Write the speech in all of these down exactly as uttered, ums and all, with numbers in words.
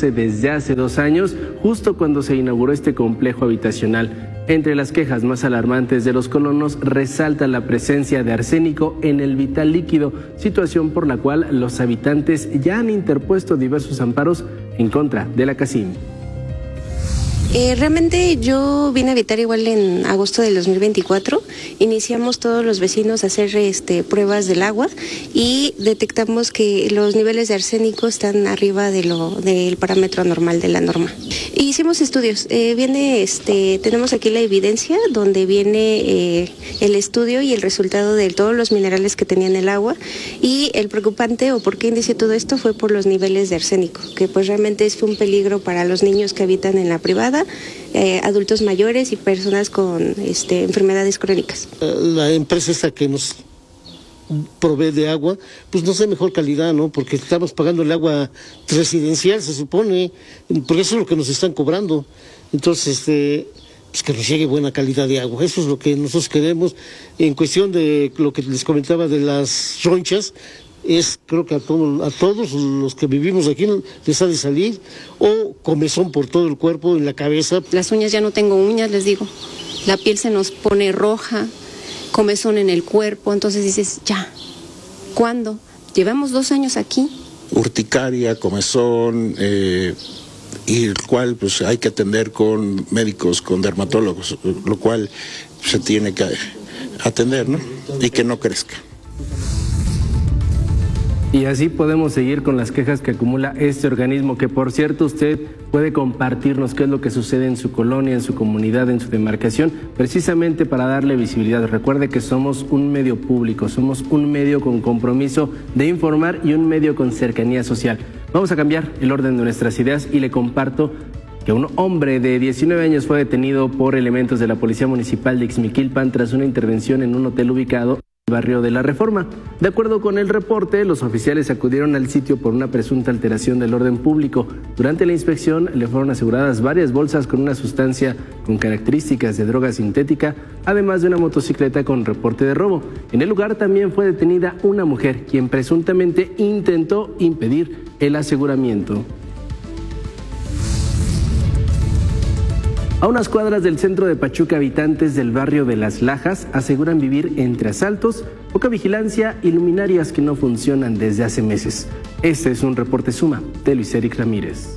produce desde hace dos años, justo cuando se inauguró este complejo habitacional. Entre las quejas más alarmantes de los colonos resalta la presencia de arsénico en el vital líquido, situación por la cual los habitantes ya han interpuesto diversos amparos en contra de la CACIM. Eh, realmente yo vine a habitar igual en agosto del dos mil veinticuatro. Iniciamos todos los vecinos a hacer este, pruebas del agua y detectamos que los niveles de arsénico están arriba de lo, del parámetro normal de la norma. E hicimos estudios. Eh, viene, este, tenemos aquí la evidencia donde viene eh, el estudio y el resultado de todos los minerales que tenía en el agua. Y el preocupante o por qué indice todo esto fue por los niveles de arsénico, que pues realmente es un peligro para los niños que habitan en la privada, Eh, adultos mayores y personas con este, enfermedades crónicas. La empresa esta que nos provee de agua, pues no sé, mejor calidad, ¿no? Porque estamos pagando el agua residencial, se supone, porque eso es lo que nos están cobrando. Entonces, este, pues que nos llegue buena calidad de agua, eso es lo que nosotros queremos. En cuestión de lo que les comentaba de las ronchas, es creo que a, todo, a todos los que vivimos aquí les ha de salir o comezón por todo el cuerpo, en la cabeza. Las uñas, ya no tengo uñas, les digo, la piel se nos pone roja, comezón en el cuerpo, entonces dices, ya, ¿cuándo? Llevamos dos años aquí. Urticaria, comezón, eh, y el cual pues hay que atender con médicos, con dermatólogos, lo cual se tiene que atender, ¿no? Y que no crezca. Y así podemos seguir con las quejas que acumula este organismo, que por cierto usted puede compartirnos qué es lo que sucede en su colonia, en su comunidad, en su demarcación, precisamente para darle visibilidad. Recuerde que somos un medio público, somos un medio con compromiso de informar y un medio con cercanía social. Vamos a cambiar el orden de nuestras ideas y le comparto que un hombre de diecinueve años fue detenido por elementos de la Policía Municipal de Ixmiquilpan tras una intervención en un hotel ubicado barrio de la Reforma. De acuerdo con el reporte, los oficiales acudieron al sitio por una presunta alteración del orden público. Durante la inspección le fueron aseguradas varias bolsas con una sustancia con características de droga sintética, además de una motocicleta con reporte de robo. En el lugar también fue detenida una mujer, quien presuntamente intentó impedir el aseguramiento. A unas cuadras del centro de Pachuca, habitantes del barrio de Las Lajas aseguran vivir entre asaltos, poca vigilancia y luminarias que no funcionan desde hace meses. Este es un reporte Suma de Luis Eric Ramírez.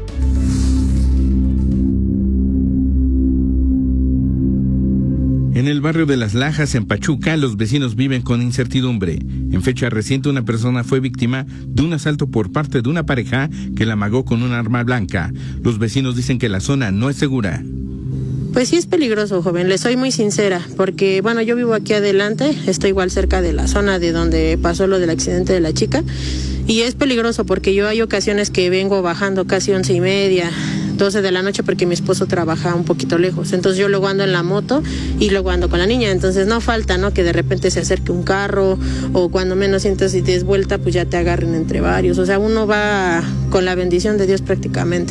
En el barrio de Las Lajas, en Pachuca, los vecinos viven con incertidumbre. En fecha reciente, una persona fue víctima de un asalto por parte de una pareja que la amagó con un arma blanca. Los vecinos dicen que la zona no es segura. Pues sí es peligroso, joven, le soy muy sincera, porque bueno, yo vivo aquí adelante, estoy igual cerca de la zona de donde pasó lo del accidente de la chica, y es peligroso porque yo hay ocasiones que vengo bajando casi once y media, doce de la noche, porque mi esposo trabaja un poquito lejos, entonces yo luego ando en la moto y luego ando con la niña, entonces no falta, ¿no?, que de repente se acerque un carro, o cuando menos sientas y te des vuelta, pues ya te agarren entre varios, o sea, uno va con la bendición de Dios prácticamente.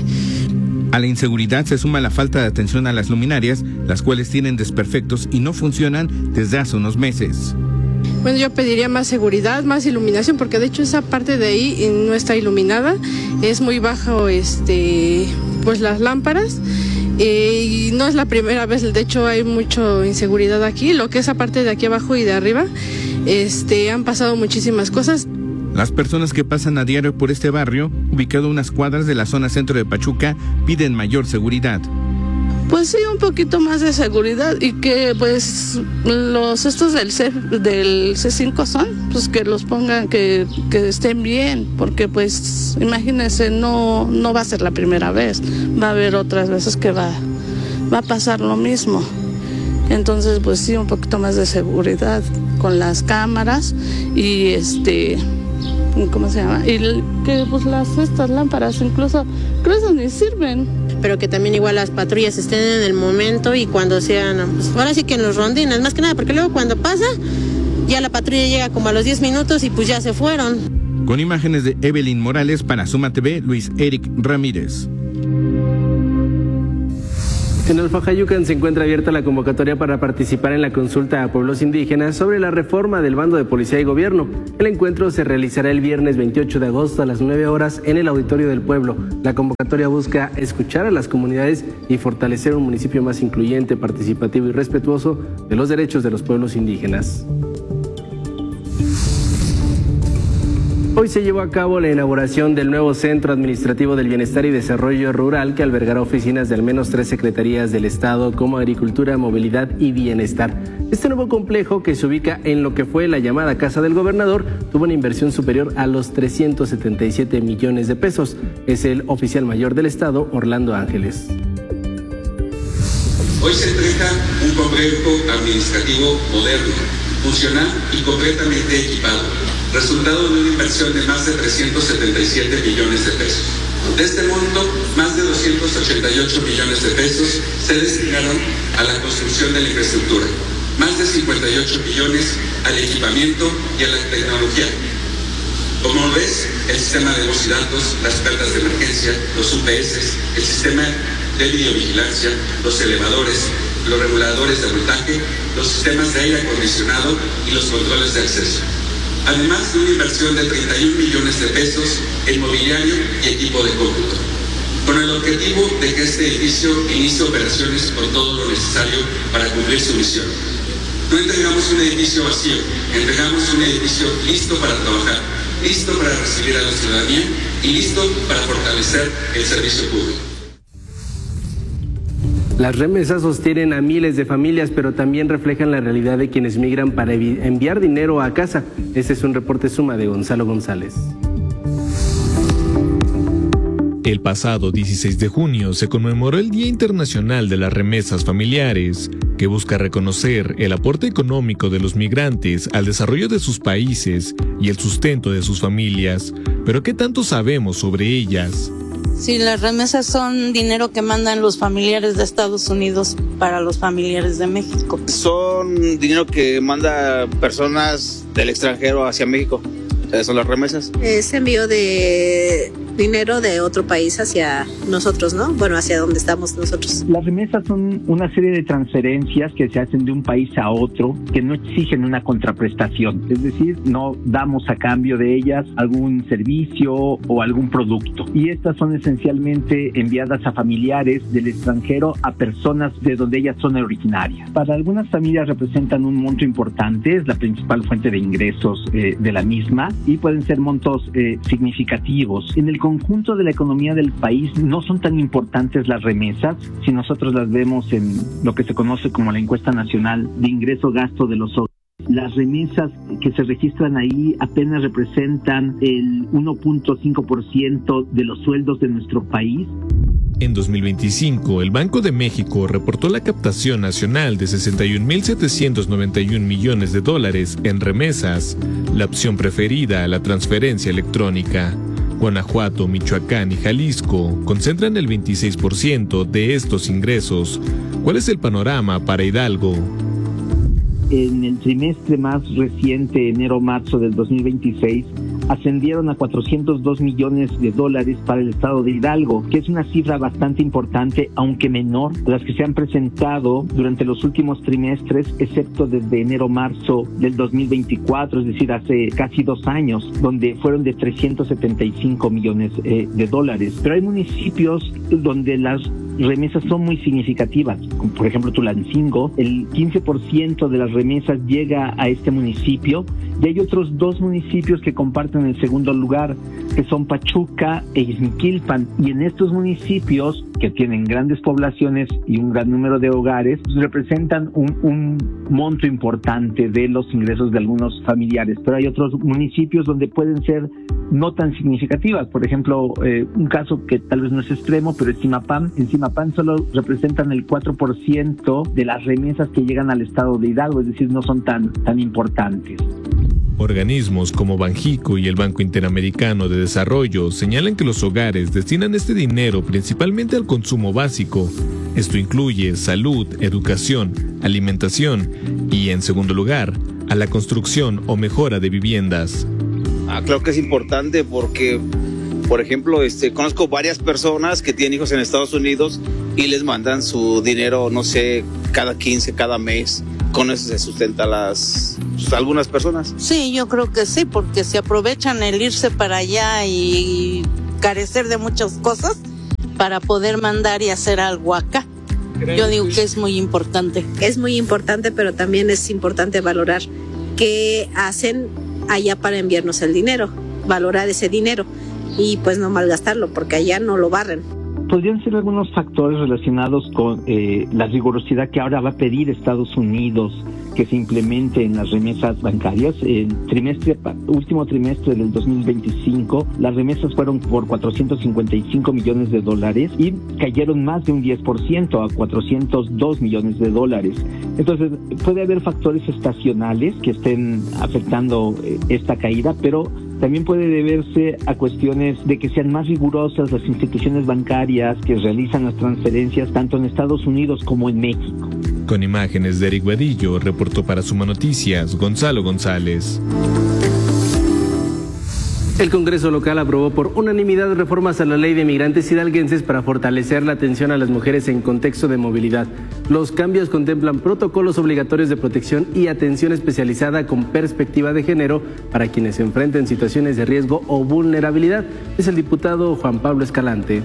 A la inseguridad se suma la falta de atención a las luminarias, las cuales tienen desperfectos y no funcionan desde hace unos meses. Bueno, yo pediría más seguridad, más iluminación, porque de hecho esa parte de ahí no está iluminada, es muy bajo, este, pues las lámparas, eh, y no es la primera vez, de hecho hay mucha inseguridad aquí, lo que es esa parte de aquí abajo y de arriba, este, han pasado muchísimas cosas. Las personas que pasan a diario por este barrio, ubicado a unas cuadras de la zona centro de Pachuca, piden mayor seguridad. Pues sí, un poquito más de seguridad y que pues los estos del C, del C cinco son, pues que los pongan, que, que estén bien, porque pues imagínense, no, no va a ser la primera vez, va a haber otras veces que va, va a pasar lo mismo. Entonces pues sí, un poquito más de seguridad con las cámaras y este... ¿cómo se llama? Y que pues las estas lámparas incluso creo que ni sirven. Pero que también igual las patrullas estén en el momento y cuando sean, pues ahora sí que en los rondines, más que nada, porque luego cuando pasa, ya la patrulla llega como a los diez minutos y pues ya se fueron. Con imágenes de Evelyn Morales para Suma T V, Luis Eric Ramírez. En Alfajayucan se encuentra abierta la convocatoria para participar en la consulta a pueblos indígenas sobre la reforma del bando de policía y gobierno. El encuentro se realizará el viernes veintiocho de agosto a las nueve horas en el auditorio del pueblo. La convocatoria busca escuchar a las comunidades y fortalecer un municipio más incluyente, participativo y respetuoso de los derechos de los pueblos indígenas. Hoy se llevó a cabo la inauguración del nuevo Centro Administrativo del Bienestar y Desarrollo Rural, que albergará oficinas de al menos tres secretarías del Estado como Agricultura, Movilidad y Bienestar. Este nuevo complejo, que se ubica en lo que fue la llamada Casa del Gobernador, tuvo una inversión superior a los trescientos setenta y siete millones de pesos. Es el oficial mayor del Estado, Orlando Ángeles. Hoy se entrega un complejo administrativo moderno, funcional y completamente equipado, resultado de una inversión de más de trescientos setenta y siete millones de pesos. De este monto, más de doscientos ochenta y ocho millones de pesos se destinaron a la construcción de la infraestructura, más de cincuenta y ocho millones al equipamiento y a la tecnología. Como ves, el sistema de voz y datos, las plantas de emergencia, los U P S, el sistema de videovigilancia, los elevadores, los reguladores de voltaje, los sistemas de aire acondicionado y los controles de acceso. Además de una inversión de treinta y un millones de pesos en mobiliario y equipo de cómputo, con el objetivo de que este edificio inicie operaciones con todo lo necesario para cumplir su misión. No entregamos un edificio vacío, entregamos un edificio listo para trabajar, listo para recibir a la ciudadanía y listo para fortalecer el servicio público. Las remesas sostienen a miles de familias, pero también reflejan la realidad de quienes migran para enviar dinero a casa. Este es un reporte suma de Gonzalo González. El pasado dieciséis de junio se conmemoró el Día Internacional de las Remesas Familiares, que busca reconocer el aporte económico de los migrantes al desarrollo de sus países y el sustento de sus familias. Pero ¿qué tanto sabemos sobre ellas? Sí, las remesas son dinero que mandan los familiares de Estados Unidos para los familiares de México. Son dinero que manda personas del extranjero hacia México. ¿Esas son las remesas? Es envío de dinero de otro país hacia nosotros, ¿no? Bueno, hacia donde estamos nosotros. Las remesas son una serie de transferencias que se hacen de un país a otro que no exigen una contraprestación. Es decir, no damos a cambio de ellas algún servicio o algún producto. Y estas son esencialmente enviadas a familiares del extranjero, a personas de donde ellas son originarias. Para algunas familias representan un monto importante, es la principal fuente de ingresos eh, de la misma, y pueden ser montos eh, significativos. En el conjunto de la economía del país no son tan importantes las remesas si nosotros las vemos en lo que se conoce como la encuesta nacional de ingreso-gasto de los hogares. Las remesas que se registran ahí apenas representan el uno punto cinco por ciento de los sueldos de nuestro país. En dos mil veinticinco, el Banco de México reportó la captación nacional de sesenta y un mil setecientos noventa y un millones de dólares en remesas, la opción preferida a la transferencia electrónica. Guanajuato, Michoacán y Jalisco concentran el veintiséis por ciento de estos ingresos. ¿Cuál es el panorama para Hidalgo? En el trimestre más reciente, enero-marzo del dos mil veintiséis, ascendieron a cuatrocientos dos millones de dólares para el estado de Hidalgo, que es una cifra bastante importante, aunque menor de las que se han presentado durante los últimos trimestres, excepto desde enero-marzo del dos mil veinticuatro, es decir, hace casi dos años, donde fueron de trescientos setenta y cinco millones eh, de dólares. Pero hay municipios donde las remesas son muy significativas, como por ejemplo Tulancingo, el quince por ciento de las remesas llega a este municipio, y hay otros dos municipios que comparten el segundo lugar, que son Pachuca e Ixmiquilpan, y en estos municipios, que tienen grandes poblaciones y un gran número de hogares, pues representan un, un monto importante de los ingresos de algunos familiares, pero hay otros municipios donde pueden ser no tan significativas. Por ejemplo, eh, un caso que tal vez no es extremo, pero es Zimapán. En Zimapán solo representan el cuatro por ciento de las remesas que llegan al estado de Hidalgo, es decir, no son tan, tan importantes. Organismos como Banjico y el Banco Interamericano de Desarrollo señalan que los hogares destinan este dinero principalmente al consumo básico. Esto incluye salud, educación, alimentación y, en segundo lugar, a la construcción o mejora de viviendas. Ah, creo que es importante porque Por ejemplo, este, conozco varias personas que tienen hijos en Estados Unidos y les mandan su dinero, no sé, cada quince, cada mes. Con eso se sustenta las pues, algunas personas. Sí, yo creo que sí, porque se aprovechan el irse para allá y carecer de muchas cosas para poder mandar y hacer algo acá. Yo digo que es muy importante. Es muy importante, pero también es importante valorar qué hacen allá para enviarnos el dinero, valorar ese dinero y pues no malgastarlo, porque allá no lo barren. Podrían ser algunos factores relacionados con eh, la rigurosidad que ahora va a pedir Estados Unidos que se implemente en las remesas bancarias. El trimestre, último trimestre del dos mil veinticinco, las remesas fueron por cuatrocientos cincuenta y cinco millones de dólares y cayeron más de un diez por ciento a cuatrocientos dos millones de dólares. Entonces, puede haber factores estacionales que estén afectando eh, esta caída, pero también puede deberse a cuestiones de que sean más rigurosas las instituciones bancarias que realizan las transferencias tanto en Estados Unidos como en México. Con imágenes de Eric Vadillo, reportó para Suma Noticias, Gonzalo González. El Congreso local aprobó por unanimidad reformas a la Ley de Migrantes Hidalguenses para fortalecer la atención a las mujeres en contexto de movilidad. Los cambios contemplan protocolos obligatorios de protección y atención especializada con perspectiva de género para quienes se enfrenten situaciones de riesgo o vulnerabilidad. Es el diputado Juan Pablo Escalante.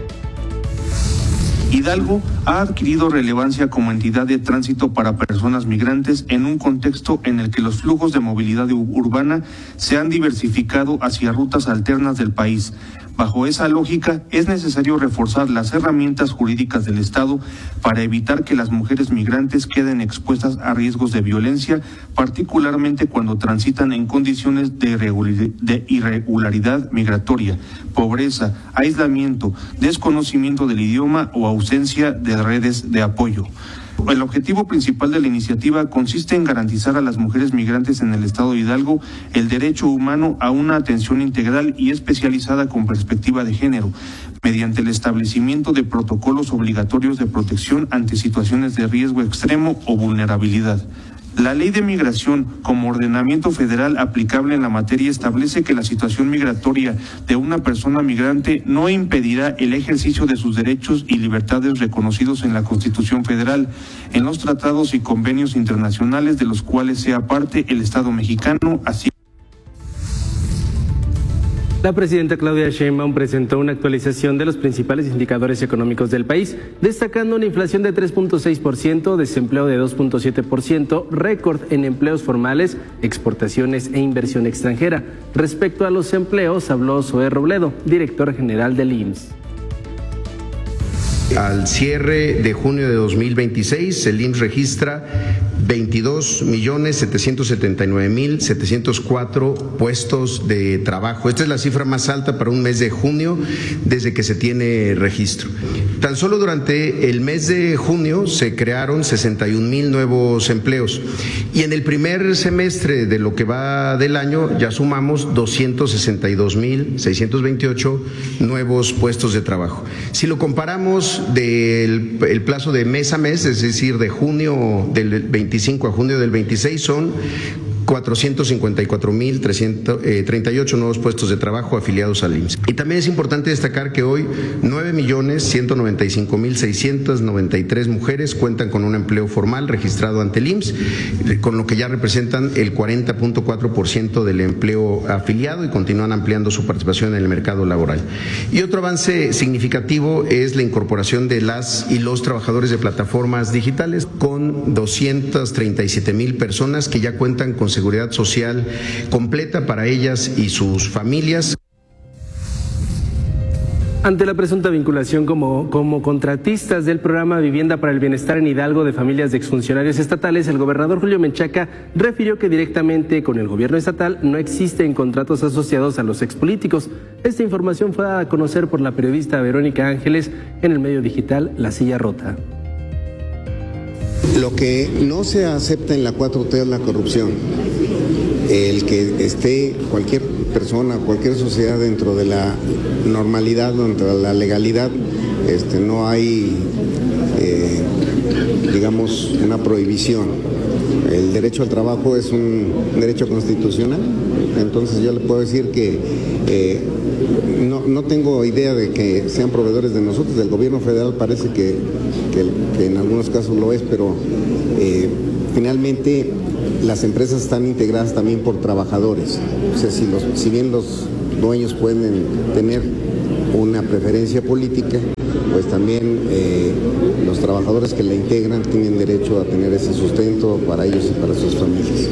Hidalgo ha adquirido relevancia como entidad de tránsito para personas migrantes en un contexto en el que los flujos de movilidad urbana se han diversificado hacia rutas alternas del país. Bajo esa lógica, es necesario reforzar las herramientas jurídicas del Estado para evitar que las mujeres migrantes queden expuestas a riesgos de violencia, particularmente cuando transitan en condiciones de irregularidad migratoria, pobreza, aislamiento, desconocimiento del idioma o ausencia de redes de apoyo. El objetivo principal de la iniciativa consiste en garantizar a las mujeres migrantes en el estado de Hidalgo el derecho humano a una atención integral y especializada con perspectiva de género, mediante el establecimiento de protocolos obligatorios de protección ante situaciones de riesgo extremo o vulnerabilidad. La Ley de Migración, como ordenamiento federal aplicable en la materia, establece que la situación migratoria de una persona migrante no impedirá el ejercicio de sus derechos y libertades reconocidos en la Constitución Federal, en los tratados y convenios internacionales de los cuales sea parte el Estado mexicano, así. La presidenta Claudia Sheinbaum presentó una actualización de los principales indicadores económicos del país, destacando una inflación de tres punto seis por ciento, desempleo de dos punto siete por ciento, récord en empleos formales, exportaciones e inversión extranjera. Respecto a los empleos, habló Zoé Robledo, director general del I M S S. Al cierre de junio de dos mil veintiséis, el I M S S registra veintidós millones setecientos setenta y nueve mil setecientos cuatro puestos de trabajo. Esta es la cifra más alta para un mes de junio desde que se tiene registro. Tan solo durante el mes de junio se crearon sesenta y un mil nuevos empleos y en el primer semestre de lo que va del año ya sumamos doscientos sesenta y dos mil seiscientos veintiocho nuevos puestos de trabajo. Si lo comparamos del el plazo de mes a mes, es decir, de junio del veinticinco a junio del veintiséis, son cuatrocientos cincuenta y cuatro mil trescientos treinta y ocho nuevos puestos de trabajo afiliados al I M S S. Y también es importante destacar que hoy nueve millones ciento noventa y cinco mil seiscientos noventa y tres mujeres cuentan con un empleo formal registrado ante el I M S S, con lo que ya representan el cuarenta punto cuatro por ciento del empleo afiliado y continúan ampliando su participación en el mercado laboral. Y otro avance significativo es la incorporación de las y los trabajadores de plataformas digitales, con doscientas treinta y siete mil personas que ya cuentan con seguridad social completa para ellas y sus familias. Ante la presunta vinculación como, como contratistas del programa Vivienda para el Bienestar en Hidalgo de familias de exfuncionarios estatales, el gobernador Julio Menchaca refirió que directamente con el gobierno estatal no existen contratos asociados a los expolíticos. Esta información fue dada a conocer por la periodista Verónica Ángeles en el medio digital La Silla Rota. Lo que no se acepta en la cuatro T es la corrupción. El que esté cualquier persona, cualquier sociedad dentro de la normalidad, dentro de la legalidad, este, no hay eh, digamos, una prohibición. El derecho al trabajo es un derecho constitucional, entonces yo le puedo decir que eh, no, no tengo idea de que sean proveedores de nosotros, del gobierno federal parece que, que, que en algunos casos lo es, pero eh, finalmente las empresas están integradas también por trabajadores. O sea, si, los, si bien los dueños pueden tener una preferencia política, pues también eh, los trabajadores que la integran tienen derecho a tener ese sustento para ellos y para sus familias.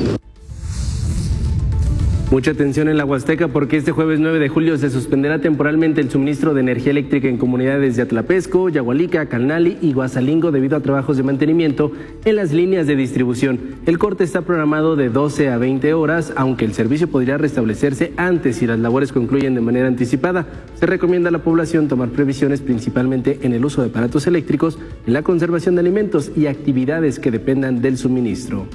Mucha atención en la Huasteca porque este jueves nueve de julio se suspenderá temporalmente el suministro de energía eléctrica en comunidades de Atlapesco, Yahualica, Calnali y Guasalingo debido a trabajos de mantenimiento en las líneas de distribución. El corte está programado de doce a veinte horas, aunque el servicio podría restablecerse antes si las labores concluyen de manera anticipada. Se recomienda a la población tomar previsiones principalmente en el uso de aparatos eléctricos, en la conservación de alimentos y actividades que dependan del suministro.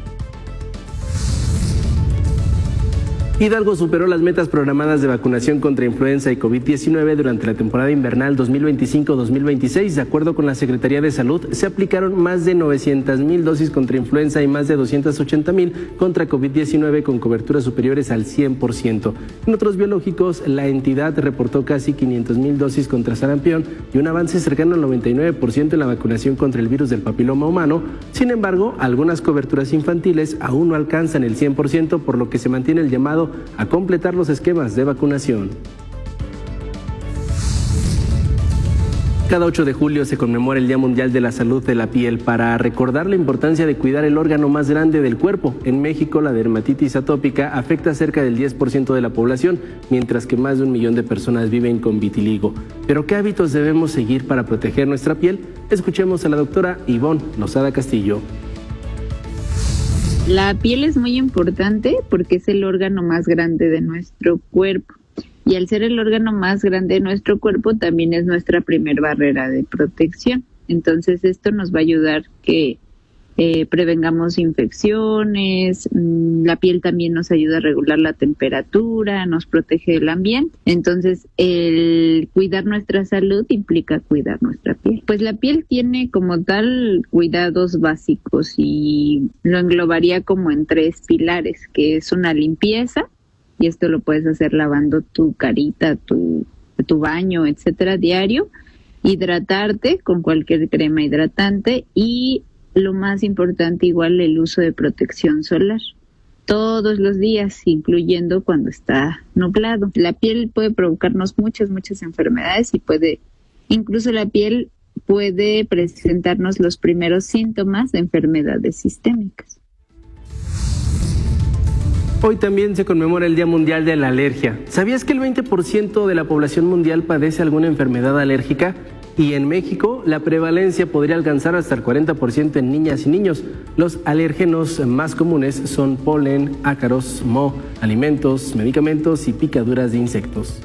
Hidalgo superó las metas programadas de vacunación contra influenza y COVID diecinueve durante la temporada invernal dos mil veinticinco dos mil veintiséis. De acuerdo con la Secretaría de Salud, se aplicaron más de novecientas mil dosis contra influenza y más de doscientas ochenta mil contra COVID diecinueve con coberturas superiores al cien por ciento. En otros biológicos, la entidad reportó casi quinientas mil dosis contra sarampión y un avance cercano al noventa y nueve por ciento en la vacunación contra el virus del papiloma humano. Sin embargo, algunas coberturas infantiles aún no alcanzan el cien por ciento, por lo que se mantiene el llamado a completar los esquemas de vacunación. Cada ocho de julio se conmemora el Día Mundial de la Salud de la Piel para recordar la importancia de cuidar el órgano más grande del cuerpo. En México, la dermatitis atópica afecta a cerca del diez por ciento de la población, mientras que más de un millón de personas viven con vitiligo. ¿Pero qué hábitos debemos seguir para proteger nuestra piel? Escuchemos a la doctora Ivonne Lozada Castillo. La piel es muy importante porque es el órgano más grande de nuestro cuerpo. Y al ser el órgano más grande de nuestro cuerpo, también es nuestra primer barrera de protección. Entonces, esto nos va a ayudar que eh, prevengamos infecciones. La piel también nos ayuda a regular la temperatura, nos protege del ambiente. Entonces, el cuidar nuestra salud implica cuidar nuestra piel. Pues la piel tiene como tal cuidados básicos y lo englobaría como en tres pilares, que es una limpieza, y esto lo puedes hacer lavando tu carita, tu, tu baño, etcétera, diario. Hidratarte con cualquier crema hidratante y lo más importante, igual, el uso de protección solar. Todos los días, incluyendo cuando está nublado. La piel puede provocarnos muchas, muchas enfermedades y puede, incluso la piel puede presentarnos los primeros síntomas de enfermedades sistémicas. Hoy también se conmemora el Día Mundial de la Alergia. ¿Sabías que el veinte por ciento de la población mundial padece alguna enfermedad alérgica? Y en México, la prevalencia podría alcanzar hasta el cuarenta por ciento en niñas y niños. Los alérgenos más comunes son polen, ácaros, moho, alimentos, medicamentos y picaduras de insectos.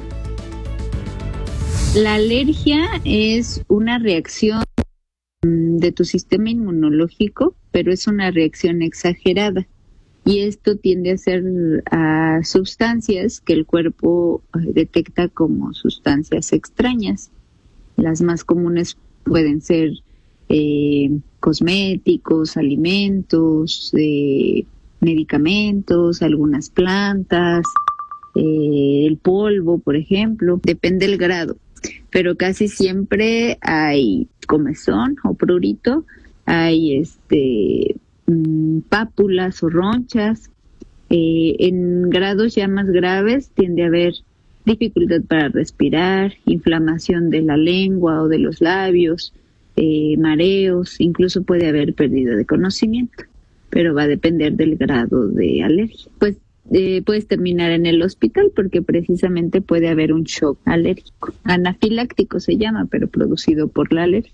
La alergia es una reacción de tu sistema inmunológico, pero es una reacción exagerada. Y esto tiende a ser a sustancias que el cuerpo detecta como sustancias extrañas. Las más comunes pueden ser eh, cosméticos, alimentos, eh, medicamentos, algunas plantas, eh, el polvo, por ejemplo. Depende del grado, pero casi siempre hay comezón o prurito, hay este mmm, pápulas o ronchas. Eh, en grados ya más graves tiende a haber dificultad para respirar, inflamación de la lengua o de los labios, eh, mareos, incluso puede haber pérdida de conocimiento, pero va a depender del grado de alergia. Pues eh, puedes terminar en el hospital porque precisamente puede haber un shock alérgico. Anafiláctico se llama, pero producido por la alergia.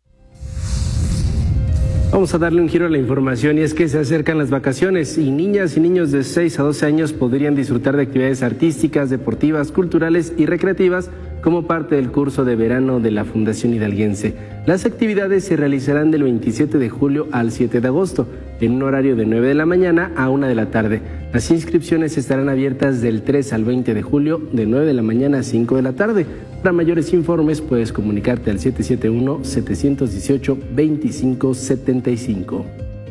Vamos a darle un giro a la información y es que se acercan las vacaciones y niñas y niños de seis a doce años podrían disfrutar de actividades artísticas, deportivas, culturales y recreativas como parte del curso de verano de la Fundación Hidalguense. Las actividades se realizarán del veintisiete de julio al siete de agosto en un horario de nueve de la mañana a una de la tarde. Las inscripciones estarán abiertas del tres al veinte de julio, de nueve de la mañana a cinco de la tarde. Para mayores informes puedes comunicarte al siete siete uno, siete uno ocho, dos cinco siete cinco.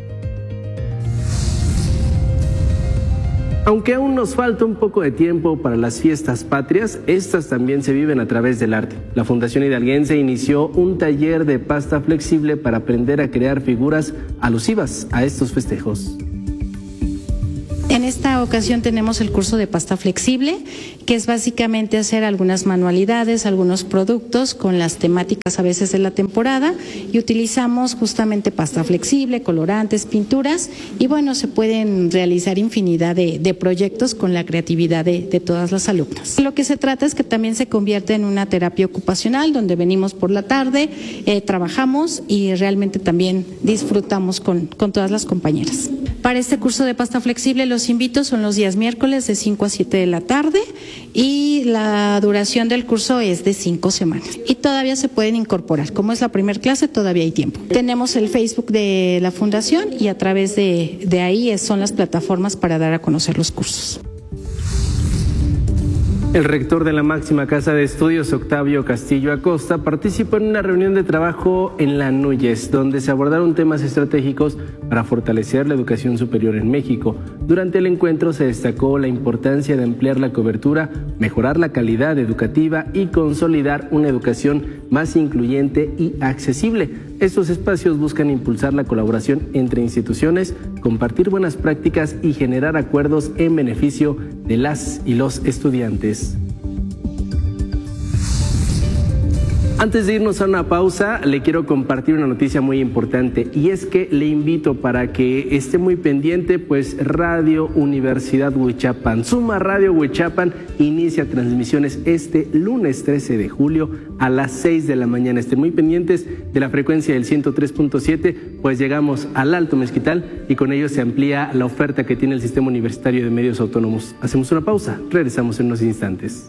Aunque aún nos falta un poco de tiempo para las fiestas patrias, estas también se viven a través del arte. La Fundación Hidalguense inició un taller de pasta flexible para aprender a crear figuras alusivas a estos festejos. En esta ocasión tenemos el curso de pasta flexible, que es básicamente hacer algunas manualidades, algunos productos con las temáticas a veces de la temporada, y utilizamos justamente pasta flexible, colorantes, pinturas, y bueno, se pueden realizar infinidad de, de proyectos con la creatividad de, de todas las alumnas. Lo que se trata es que también se convierte en una terapia ocupacional, donde venimos por la tarde, eh, trabajamos y realmente también disfrutamos con, con todas las compañeras. Para este curso de pasta flexible los invito, son los días miércoles de cinco a siete de la tarde y la duración del curso es de cinco semanas. Y todavía se pueden incorporar, como es la primera clase todavía hay tiempo. Tenemos el Facebook de la Fundación y a través de, de ahí son las plataformas para dar a conocer los cursos. El rector de la máxima casa de estudios, Octavio Castillo Acosta, participó en una reunión de trabajo en la Núñez, donde se abordaron temas estratégicos para fortalecer la educación superior en México. Durante el encuentro se destacó la importancia de ampliar la cobertura, mejorar la calidad educativa y consolidar una educación más incluyente y accesible. Estos espacios buscan impulsar la colaboración entre instituciones, compartir buenas prácticas y generar acuerdos en beneficio de las y los estudiantes. Antes de irnos a una pausa, le quiero compartir una noticia muy importante, y es que le invito para que esté muy pendiente, pues Radio Universidad Huichapan, Suma Radio Huichapan, inicia transmisiones este lunes trece de julio a las seis de la mañana. Estén muy pendientes de la frecuencia del ciento tres punto siete, pues llegamos al Alto Mezquital y con ello se amplía la oferta que tiene el Sistema Universitario de Medios Autónomos. Hacemos una pausa, regresamos en unos instantes.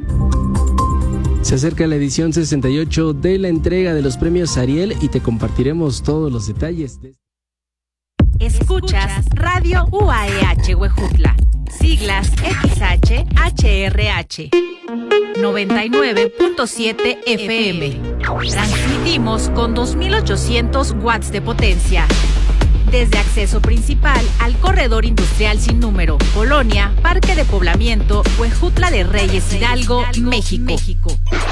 Se acerca la edición sesenta y ocho de la entrega de los premios Ariel y te compartiremos todos los detalles. Escuchas Radio U A E H Huejutla, siglas X H H R H, noventa y nueve punto siete F M. Transmitimos con dos mil ochocientos watts de potencia. Desde acceso principal al corredor industrial sin número, Colonia, Parque de Poblamiento, Huejutla de Reyes, Hidalgo, México. México.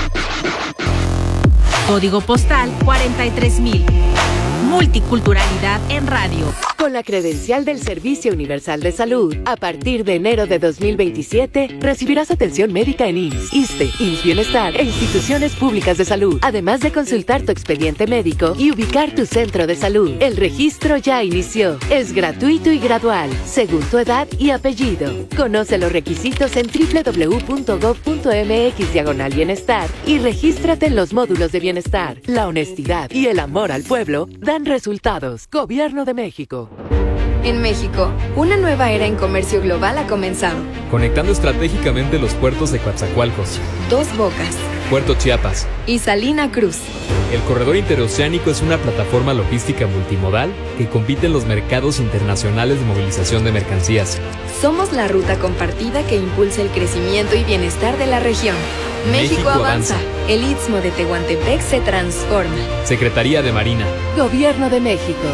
Código postal cuarenta y tres mil. Multiculturalidad en radio. Con la credencial del Servicio Universal de Salud, a partir de enero de dos mil veintisiete, recibirás atención médica en I M S S, ISSSTE, I M S S Bienestar e instituciones públicas de salud, además de consultar tu expediente médico y ubicar tu centro de salud. El registro ya inició. Es gratuito y gradual, según tu edad y apellido. Conoce los requisitos en doble u doble u doble u punto gob punto eme equis diagonal bienestar y regístrate en los módulos de bienestar. La honestidad y el amor al pueblo dan resultados. Gobierno de México. En México, una nueva era en comercio global ha comenzado. Conectando estratégicamente los puertos de Coatzacoalcos, Dos Bocas Puerto Chiapas y Salina Cruz. El corredor interoceánico es una plataforma logística multimodal que compite en los mercados internacionales de movilización de mercancías. Somos la ruta compartida que impulsa el crecimiento y bienestar de la región. México, México avanza. avanza. El Istmo de Tehuantepec se transforma. Secretaría de Marina. Gobierno de México.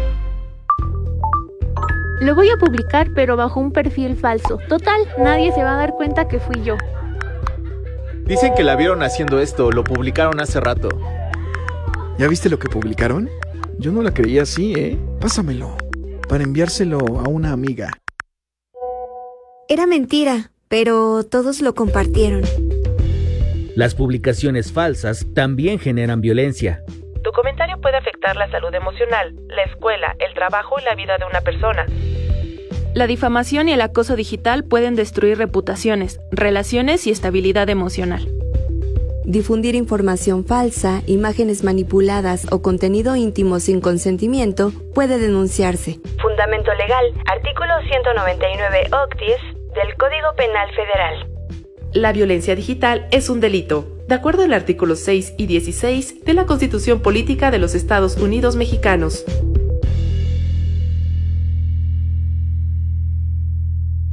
Lo voy a publicar, pero bajo un perfil falso. Total, nadie se va a dar cuenta que fui yo. Dicen que la vieron haciendo esto, lo publicaron hace rato. ¿Ya viste lo que publicaron? Yo no la creía así, ¿eh? Pásamelo, para enviárselo a una amiga. Era mentira, pero todos lo compartieron. Las publicaciones falsas también generan violencia. Tu comentario puede afectar la salud emocional, la escuela, el trabajo y la vida de una persona. La difamación y el acoso digital pueden destruir reputaciones, relaciones y estabilidad emocional. Difundir información falsa, imágenes manipuladas o contenido íntimo sin consentimiento puede denunciarse. Fundamento legal, artículo ciento noventa y nueve octies del Código Penal Federal. La violencia digital es un delito, de acuerdo al artículo seis y dieciséis de la Constitución Política de los Estados Unidos Mexicanos.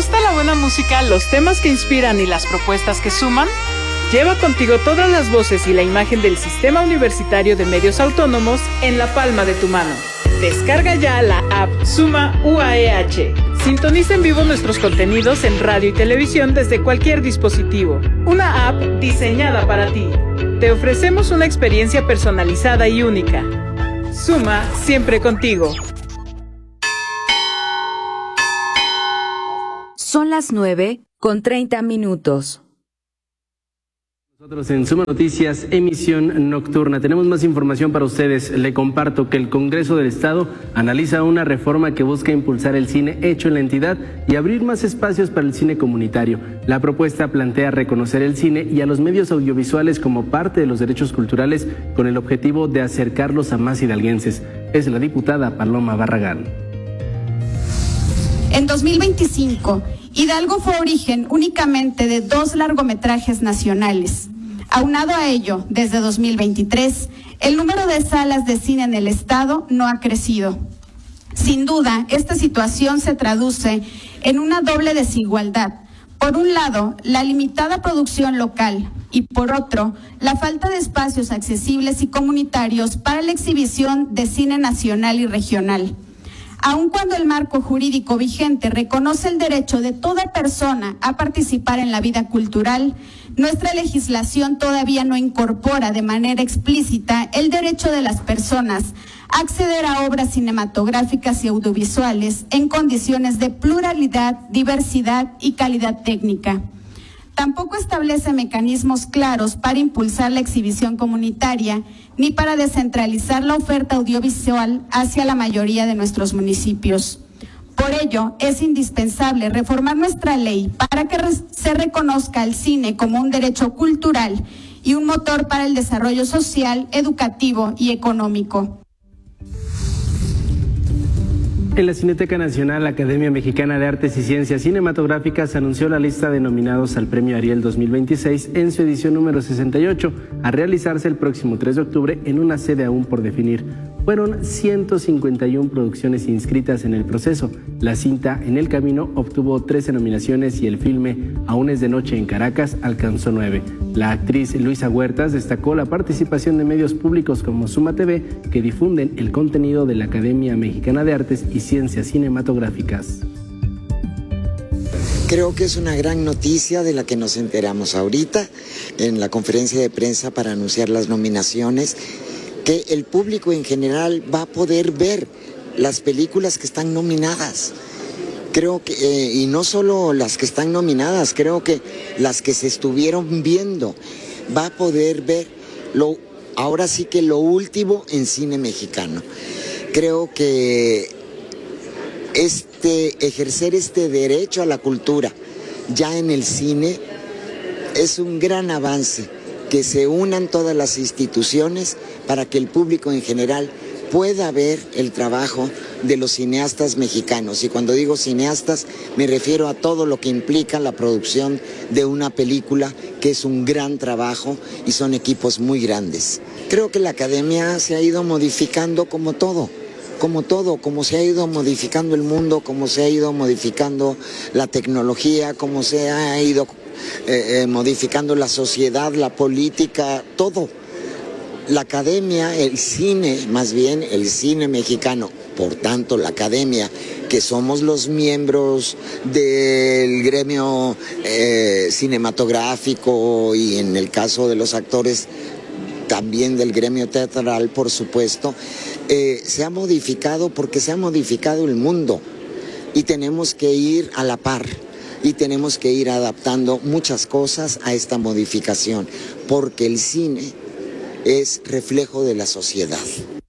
gusta la buena música, los temas que inspiran y las propuestas que suman? Lleva contigo todas las voces y la imagen del Sistema Universitario de Medios Autónomos en la palma de tu mano. Descarga ya la app Suma U A E H. Sintoniza en vivo nuestros contenidos en radio y televisión desde cualquier dispositivo. Una app diseñada para ti. Te ofrecemos una experiencia personalizada y única. Suma, siempre contigo. Son las nueve con treinta minutos. Nosotros en Suma Noticias, emisión nocturna. Tenemos más información para ustedes. Le comparto que el Congreso del Estado analiza una reforma que busca impulsar el cine hecho en la entidad y abrir más espacios para el cine comunitario. La propuesta plantea reconocer el cine y a los medios audiovisuales como parte de los derechos culturales con el objetivo de acercarlos a más hidalguenses. Es la diputada Paloma Barragán. En dos mil veinticinco, Hidalgo fue origen únicamente de dos largometrajes nacionales. Aunado a ello, desde dos mil veintitrés, el número de salas de cine en el estado no ha crecido. Sin duda, esta situación se traduce en una doble desigualdad. Por un lado, la limitada producción local y por otro, la falta de espacios accesibles y comunitarios para la exhibición de cine nacional y regional. Aun cuando el marco jurídico vigente reconoce el derecho de toda persona a participar en la vida cultural, nuestra legislación todavía no incorpora de manera explícita el derecho de las personas a acceder a obras cinematográficas y audiovisuales en condiciones de pluralidad, diversidad y calidad técnica. Tampoco establece mecanismos claros para impulsar la exhibición comunitaria ni para descentralizar la oferta audiovisual hacia la mayoría de nuestros municipios. Por ello, es indispensable reformar nuestra ley para que se reconozca el cine como un derecho cultural y un motor para el desarrollo social, educativo y económico. En la Cineteca Nacional, la Academia Mexicana de Artes y Ciencias Cinematográficas anunció la lista de nominados al Premio Ariel dos mil veintiséis en su edición número sesenta y ocho, a realizarse el próximo tres de octubre en una sede aún por definir. Fueron ciento cincuenta y una producciones inscritas en el proceso. La cinta En el Camino obtuvo trece nominaciones y el filme Aún es de noche en Caracas alcanzó nueve. La actriz Luisa Huertas destacó la participación de medios públicos como Suma T V, que difunden el contenido de la Academia Mexicana de Artes y Ciencias Cinematográficas. Creo que es una gran noticia de la que nos enteramos ahorita en la conferencia de prensa para anunciar las nominaciones, que el público en general va a poder ver las películas que están nominadas. Creo que, eh, y no solo las que están nominadas, creo que las que se estuvieron viendo, va a poder ver lo, ahora sí que lo último en cine mexicano. Creo que este, ejercer este derecho a la cultura ya en el cine es un gran avance, que se unan todas las instituciones para que el público en general pueda ver el trabajo de los cineastas mexicanos. Y cuando digo cineastas, me refiero a todo lo que implica la producción de una película, que es un gran trabajo y son equipos muy grandes. Creo que la academia se ha ido modificando como todo, como todo, como se ha ido modificando el mundo, como se ha ido modificando la tecnología, como se ha ido eh, eh, modificando la sociedad, la política, todo. La academia, el cine, más bien el cine mexicano, por tanto la academia, que somos los miembros del gremio eh, cinematográfico y en el caso de los actores también del gremio teatral, por supuesto, eh, se ha modificado porque se ha modificado el mundo y tenemos que ir a la par y tenemos que ir adaptando muchas cosas a esta modificación, porque el cine es reflejo de la sociedad.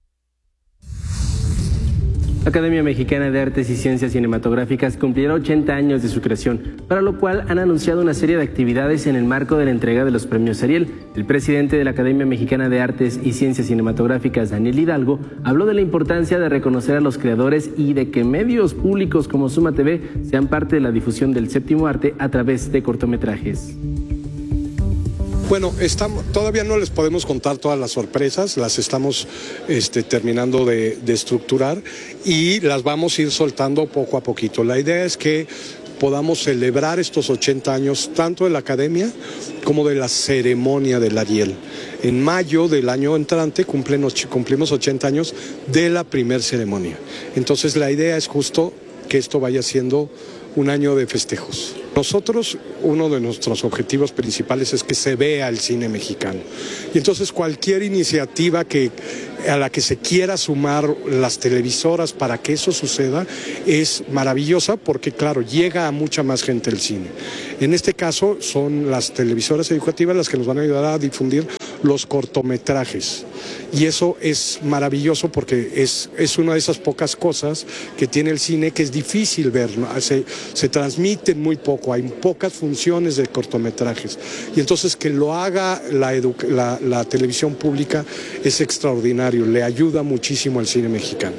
La Academia Mexicana de Artes y Ciencias Cinematográficas cumplirá ochenta años de su creación, para lo cual han anunciado una serie de actividades en el marco de la entrega de los premios Ariel. El presidente de la Academia Mexicana de Artes y Ciencias Cinematográficas, Daniel Hidalgo, habló de la importancia de reconocer a los creadores y de que medios públicos como Suma T V sean parte de la difusión del séptimo arte a través de cortometrajes. Bueno, estamos, todavía no les podemos contar todas las sorpresas, las estamos este, terminando de, de estructurar y las vamos a ir soltando poco a poquito. La idea es que podamos celebrar estos ochenta años, tanto de la academia como de la ceremonia del Ariel. En mayo del año entrante cumplen, cumplimos ochenta años de la primer ceremonia. Entonces la idea es justo que esto vaya siendo un año de festejos. Nosotros, uno de nuestros objetivos principales es que se vea el cine mexicano. Y entonces cualquier iniciativa que, a la que se quiera sumar las televisoras para que eso suceda es maravillosa porque, claro, llega a mucha más gente el cine. En este caso son las televisoras educativas las que nos van a ayudar a difundir los cortometrajes. Y eso es maravilloso porque es, es una de esas pocas cosas que tiene el cine que es difícil ver, ¿no? Se, se transmiten muy poco, hay pocas funciones de cortometrajes. Y entonces que lo haga la, la, la televisión pública es extraordinario, le ayuda muchísimo al cine mexicano.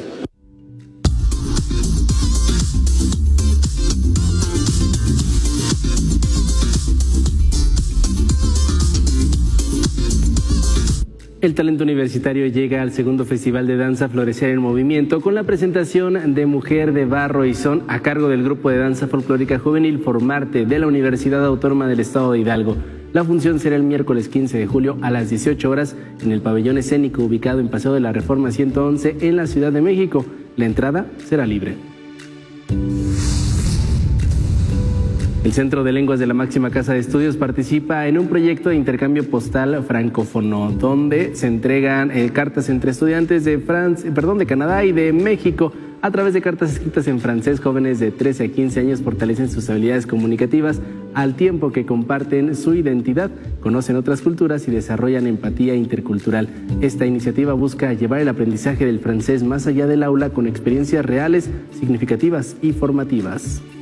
El talento universitario llega al segundo Festival de Danza Florecer en Movimiento con la presentación de Mujer de Barro y Son a cargo del Grupo de Danza Folclórica Juvenil Formarte de la Universidad Autónoma del Estado de Hidalgo. La función será el miércoles quince de julio a las dieciocho horas en el pabellón escénico ubicado en Paseo de la Reforma ciento once en la Ciudad de México. La entrada será libre. El Centro de Lenguas de la Máxima Casa de Estudios participa en un proyecto de intercambio postal francófono, donde se entregan eh, cartas entre estudiantes de Francia, perdón, de Canadá y de México. A través de cartas escritas en francés, jóvenes de trece a quince años fortalecen sus habilidades comunicativas al tiempo que comparten su identidad, conocen otras culturas y desarrollan empatía intercultural. Esta iniciativa busca llevar el aprendizaje del francés más allá del aula con experiencias reales, significativas y formativas.